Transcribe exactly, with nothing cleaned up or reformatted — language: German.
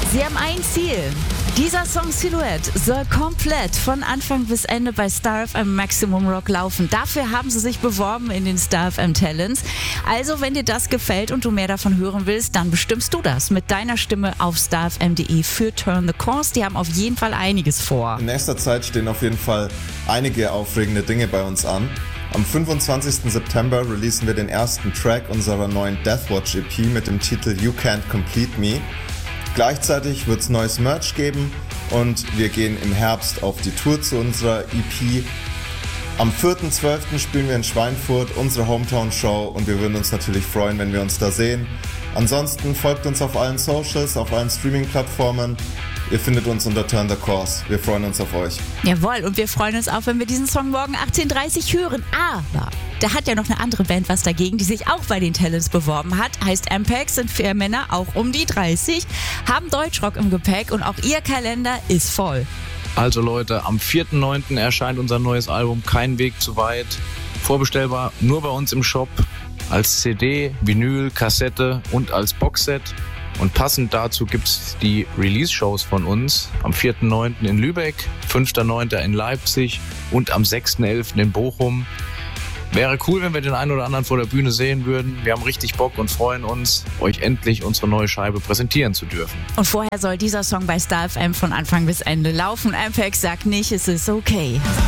Sie haben ein Ziel. Dieser Song Silhouette soll komplett von Anfang bis Ende bei Star F M Maximum Rock laufen. Dafür haben sie sich beworben in den Star F M Talents. Also, wenn dir das gefällt und du mehr davon hören willst, dann bestimmst du das mit deiner Stimme auf starfm punkt de für Turn the Course. Die haben auf jeden Fall einiges vor. In nächster Zeit stehen auf jeden Fall einige aufregende Dinge bei uns an. Am fünfundzwanzigsten September releasen wir den ersten Track unserer neuen Deathwatch E P mit dem Titel You Can't Complete Me. Gleichzeitig wird es neues Merch geben und wir gehen im Herbst auf die Tour zu unserer E P. Am vierten zwölften spielen wir in Schweinfurt unsere Hometown-Show und wir würden uns natürlich freuen, wenn wir uns da sehen. Ansonsten folgt uns auf allen Socials, auf allen Streaming-Plattformen. Ihr findet uns unter Turn the Course. Wir freuen uns auf euch. Jawohl, und wir freuen uns auch, wenn wir diesen Song morgen achtzehn Uhr dreißig hören. Aber da hat ja noch eine andere Band was dagegen, die sich auch bei den Talents beworben hat. Heißt Ampex, sind vier Männer, auch um die dreißig, haben Deutschrock im Gepäck und auch ihr Kalender ist voll. Also Leute, am vierten neunten erscheint unser neues Album Kein Weg zu weit. Vorbestellbar nur bei uns im Shop, als C D, Vinyl, Kassette und als Boxset. Und passend dazu gibt es die Release-Shows von uns am vierten neunten in Lübeck, fünften neunten in Leipzig und am sechsten elften in Bochum. Wäre cool, wenn wir den einen oder anderen vor der Bühne sehen würden. Wir haben richtig Bock und freuen uns, euch endlich unsere neue Scheibe präsentieren zu dürfen. Und vorher soll dieser Song bei Star F M von Anfang bis Ende laufen. Ampex sagt nicht, es ist okay.